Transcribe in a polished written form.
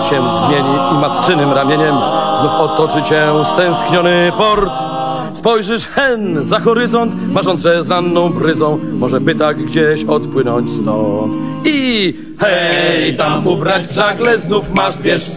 się zmieni i matczynym ramieniem znów otoczy cię stęskniony port. Spojrzysz hen za horyzont, marząc, że z ranną bryzą może by tak gdzieś odpłynąć stąd. I hej, tam ubrać w żagle znów masz, wiesz,